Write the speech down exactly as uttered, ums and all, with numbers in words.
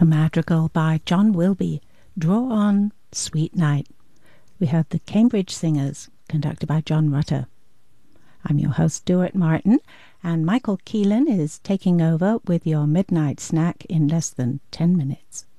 A madrigal by John Wilby, Draw On, Sweet Night. We heard the Cambridge Singers, conducted by John Rutter. I'm your host, Stuart Martin, and Michael Keelan is taking over with your midnight snack in less than ten minutes.